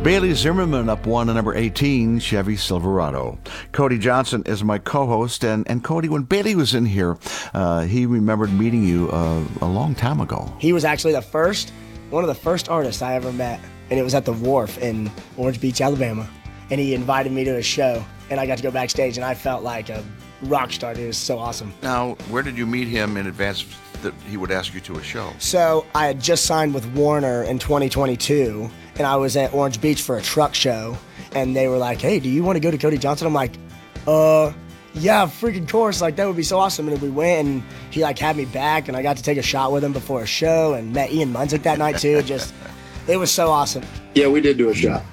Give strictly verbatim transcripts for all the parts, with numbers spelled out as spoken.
Bailey Zimmerman up one to number eighteen, Chevy Silverado. Cody Johnson is my co-host. And, and Cody, when Bailey was in here, uh, he remembered meeting you uh, a long time ago. He was actually the first, one of the first artists I ever met. And it was at the Wharf in Orange Beach, Alabama. And he invited me to his show. And I got to go backstage, and I felt like a rock star. It was so awesome. Now, where did you meet him in advance that he would ask you to a show? So I had just signed with Warner in twenty twenty-two, and I was at Orange Beach for a truck show, and they were like, hey, do you want to go to Cody Johnson? I'm like, uh, yeah, freaking course. Like, that would be so awesome. And we went, and he, like, had me back, and I got to take a shot with him before a show and met Ian Munsick that night, too. Just, it was so awesome. Yeah, we did do a shot.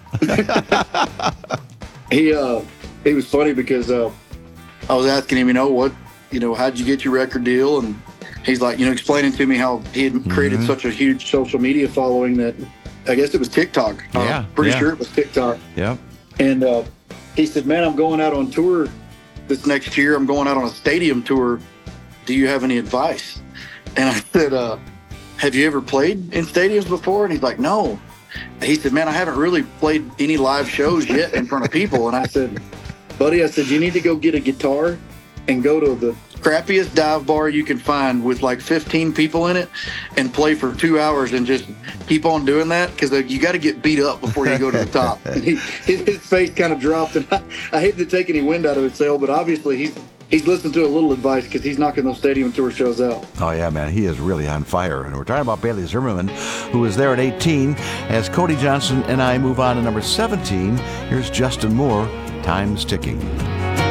he, uh, he was funny because uh, I was asking him, you know, what, you know, how'd you get your record deal? And he's like, you know, explaining to me how he had mm-hmm. created such a huge social media following that I guess it was TikTok. Yeah. I'm pretty yeah. sure it was TikTok. Yeah. And uh, he said, man, I'm going out on tour this next year. I'm going out on a stadium tour. Do you have any advice? And I said, uh, have you ever played in stadiums before? And he's like, no. He said, man, I haven't really played any live shows yet in front of people. And I said, buddy, I said, you need to go get a guitar and go to the crappiest dive bar you can find with like fifteen people in it and play for two hours and just keep on doing that, because you got to get beat up before you go to the top. And he, his, his face kind of dropped, and I, I hate to take any wind out of his sail, but obviously he's he's listened to a little advice because he's knocking those stadium tour shows out. Oh, yeah, man. He is really on fire. And we're talking about Bailey Zimmerman, who is there at eighteen. As Cody Johnson and I move on to number seventeen, here's Justin Moore, Time's Ticking.